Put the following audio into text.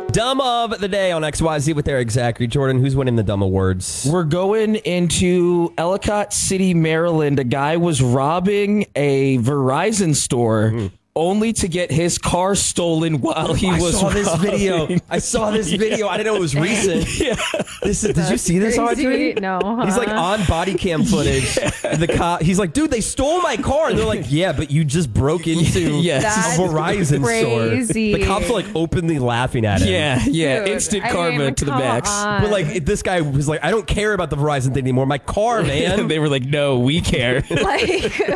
Dumb of the day on XYZ with Eric Zachary. Jordan, who's winning the dumb awards? We're going into Ellicott City, Maryland. A guy was robbing a Verizon store only to get his car stolen while he was I saw this robbing. video. I didn't know it was recent. Yeah. Did you see this, Audrey? No. He's like on body cam footage. The cop, he's like, dude, they stole my car. And they're like, yeah, but you just broke into Yes. That's a Verizon crazy. store. The cops are like openly laughing at him. Yeah. Dude, Instant I karma mean, to the come max. on. But like this guy was like, I don't care about the Verizon thing anymore. My car, man. They were like, no, we care. Like,